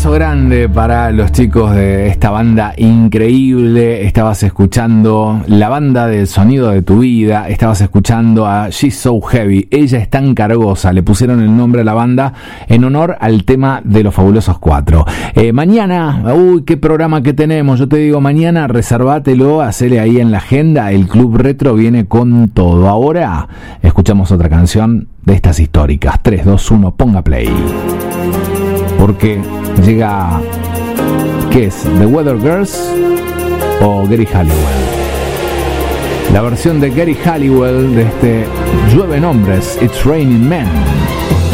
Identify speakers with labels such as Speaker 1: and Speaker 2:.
Speaker 1: abrazo grande para los chicos de esta banda increíble. Estabas escuchando la banda del sonido de tu vida. Estabas escuchando a She's So Heavy. Ella es tan cargosa. Le pusieron el nombre a la banda en honor al tema de los Fabulosos 4. Mañana, qué programa que tenemos. Yo te digo, mañana reservátelo, hacele ahí en la agenda. El Club Retro viene con todo. Ahora escuchamos otra canción de estas históricas. 3, 2, 1, ponga play. Porque llega, ¿qué es? ¿The Weather Girls o Gary Halliwell? La versión de Gary Halliwell de este Llueven Hombres, It's Raining Men.